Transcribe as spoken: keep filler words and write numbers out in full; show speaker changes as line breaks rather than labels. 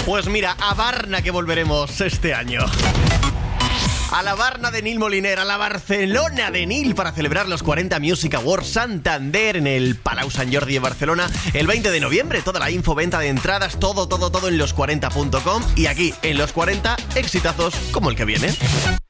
Pues mira, a Barna que volveremos este año. A la Barna de Nil Moliner, a la Barcelona de Nil, para celebrar los cuarenta Music Awards Santander en el Palau Sant Jordi de Barcelona el veinte de noviembre. Toda la info, venta de entradas, todo, todo, todo en los cuarenta punto com y aquí en los cuarenta, exitazos como el que viene.